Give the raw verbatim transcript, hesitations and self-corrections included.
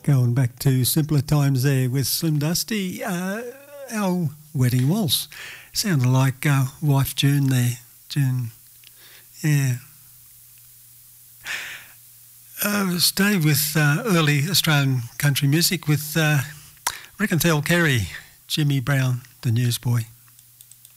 Going back to simpler times there with Slim Dusty, uh, our wedding waltz. Sounded like uh, wife June there. June, yeah. Uh, stay with uh, early Australian country music with uh, Rick and Thel Kerry, Jimmy Brown, the newsboy.